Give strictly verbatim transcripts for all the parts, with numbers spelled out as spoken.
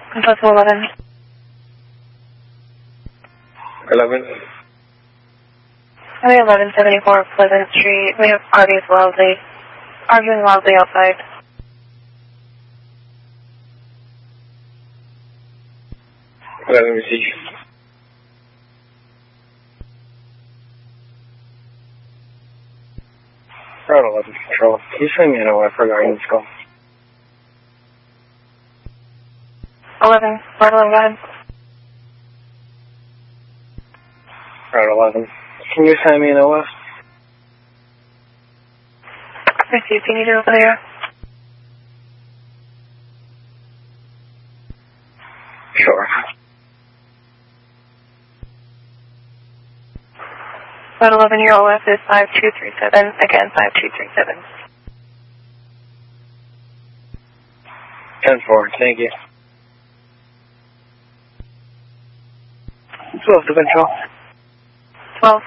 Control to eleven. eleven. I have eleven seventy-four Pleasant Street. We have parties loudly, arguing loudly outside. eleven receive. Route eleven Control. Can you send me an O F regarding this call? eleven. Route eleven, go ahead. Route eleven. Can you send me an O F? Received. Can you do it over there? Sure. Route eleven, your O F is five two three seven. Again, five two three seven. ten four, thank you. twelve to Control. twelve.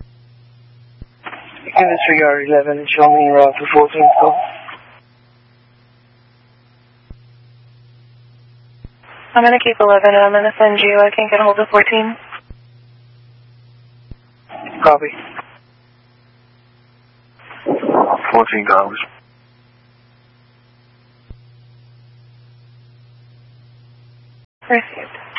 In disregard eleven, show me route to fourteen call. I'm going to keep eleven and I'm going to send you. I can't get a hold of fourteen. Copy. fourteen copies. Received.